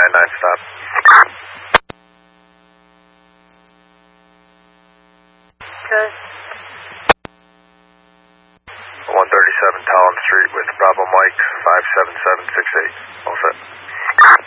99 stop. Good. 137 Talon Street with Bravo Mike 57768. All set.